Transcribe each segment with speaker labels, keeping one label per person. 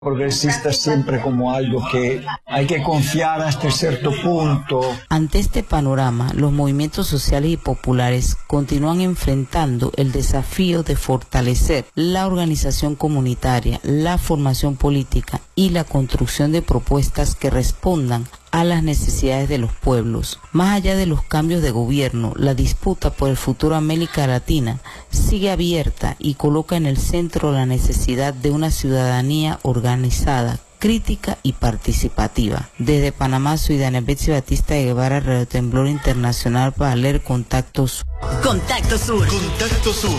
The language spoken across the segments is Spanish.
Speaker 1: Progresista siempre como algo que hay que confiar hasta cierto punto.
Speaker 2: Ante este panorama, los movimientos sociales y populares continúan enfrentando el desafío de fortalecer la organización comunitaria, la formación política y la construcción de propuestas que respondan a las necesidades de los pueblos. Más allá de los cambios de gobierno, la disputa por el futuro de América Latina sigue abierta y coloca en el centro la necesidad de una ciudadanía organizada, crítica y participativa. Desde Panamá, soy Dana Betsy Batista de Guevara, Radio Temblor Internacional, para leer Contacto Sur.
Speaker 3: Contacto Sur.
Speaker 4: Contacto Sur.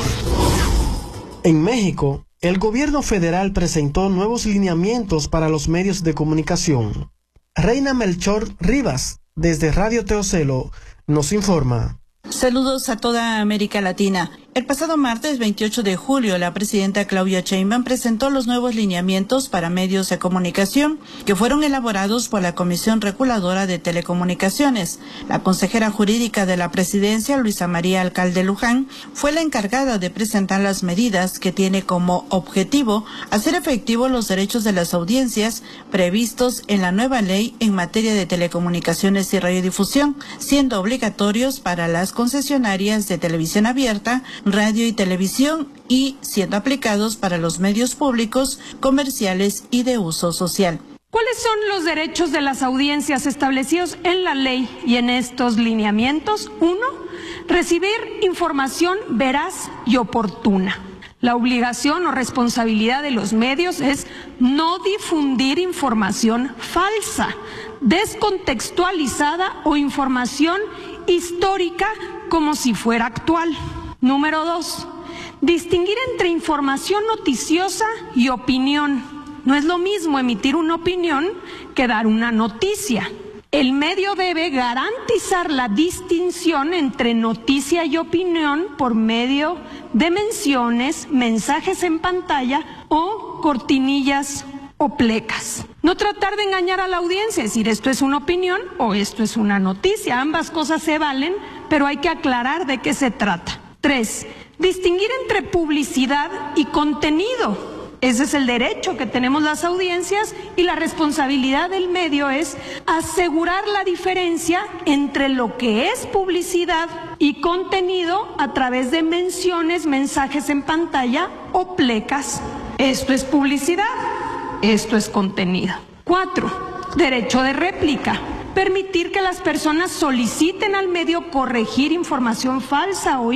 Speaker 5: En México, el gobierno federal presentó nuevos lineamientos para los medios de comunicación. Reina Melchor Rivas, desde Radio Teocelo, nos informa.
Speaker 6: Saludos a toda América Latina. El pasado martes 28 de julio, la presidenta Claudia Sheinbaum presentó los nuevos lineamientos para medios de comunicación que fueron elaborados por la Comisión Reguladora de Telecomunicaciones. La consejera jurídica de la presidencia, Luisa María Alcalde Luján, fue la encargada de presentar las medidas que tiene como objetivo hacer efectivos los derechos de las audiencias previstos en la nueva ley en materia de telecomunicaciones y radiodifusión, siendo obligatorios para las concesionarias de televisión abierta, radio y televisión y siendo aplicados para los medios públicos, comerciales y de uso social.
Speaker 7: ¿Cuáles son los derechos de las audiencias establecidos en la ley y en estos lineamientos? 1. Recibir información veraz y oportuna. La obligación o responsabilidad de los medios es no difundir información falsa, descontextualizada o información histórica como si fuera actual. Número 2, distinguir entre información noticiosa y opinión. No es lo mismo emitir una opinión que dar una noticia. El medio debe garantizar la distinción entre noticia y opinión por medio de menciones, mensajes en pantalla o cortinillas o plecas. No tratar de engañar a la audiencia, es decir, esto es una opinión o esto es una noticia. Ambas cosas se valen, pero hay que aclarar de qué se trata. 3. Distinguir entre publicidad y contenido. Ese es el derecho que tenemos las audiencias y la responsabilidad del medio es asegurar la diferencia entre lo que es publicidad y contenido a través de menciones, mensajes en pantalla o plecas. Esto es publicidad, esto es contenido. 4. Derecho de réplica. Permitir que las personas soliciten al medio corregir información falsa o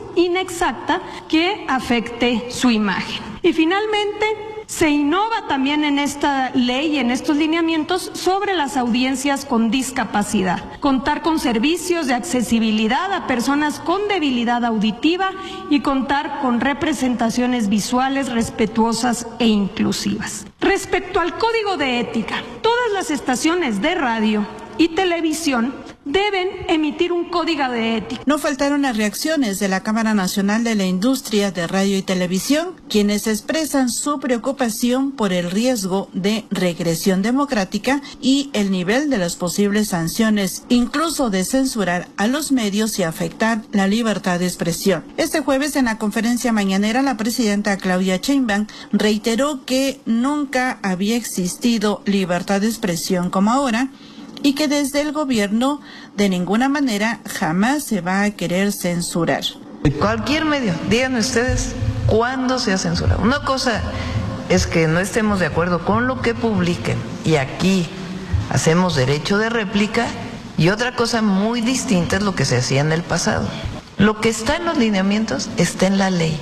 Speaker 7: inexacta que afecte su imagen. Y finalmente, se innova también en esta ley y en estos lineamientos sobre las audiencias con discapacidad. Contar con servicios de accesibilidad a personas con debilidad auditiva y contar con representaciones visuales respetuosas e inclusivas. Respecto al código de ética, todas las estaciones de radio y televisión deben emitir un código de ética.
Speaker 6: No faltaron las reacciones de la Cámara Nacional de la Industria de Radio y Televisión, quienes expresan su preocupación por el riesgo de regresión democrática y el nivel de las posibles sanciones, incluso de censurar a los medios y afectar la libertad de expresión. Este jueves, en la conferencia mañanera, la presidenta Claudia Sheinbaum reiteró que nunca había existido libertad de expresión como ahora, y que desde el gobierno de ninguna manera jamás se va a querer censurar.
Speaker 8: Cualquier medio, díganme ustedes cuándo se ha censurado. Una cosa es que no estemos de acuerdo con lo que publiquen y aquí hacemos derecho de réplica, y otra cosa muy distinta es lo que se hacía en el pasado. Lo que está en los lineamientos está en la ley.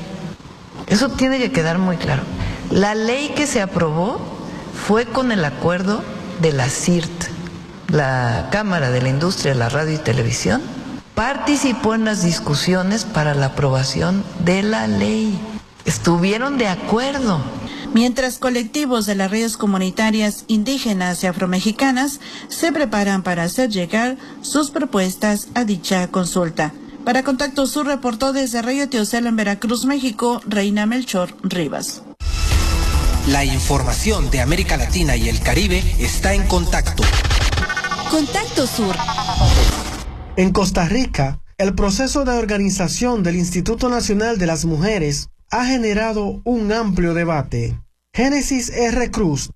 Speaker 8: Eso tiene que quedar muy claro. La ley que se aprobó fue con el acuerdo de la CIRT. La Cámara de la Industria de la Radio y Televisión participó en las discusiones para la aprobación de la ley. Estuvieron de acuerdo.
Speaker 6: Mientras colectivos de las redes comunitarias indígenas y afromexicanas se preparan para hacer llegar sus propuestas a dicha consulta. Para Contacto Sur, reportó desde Radio Teocelo en Veracruz, México, Reina Melchor Rivas.
Speaker 3: La información de América Latina y el Caribe está en Contacto.
Speaker 4: Contacto Sur.
Speaker 5: En Costa Rica, el proceso de organización del Instituto Nacional de las Mujeres ha generado un amplio debate. Génesis R. Cruz,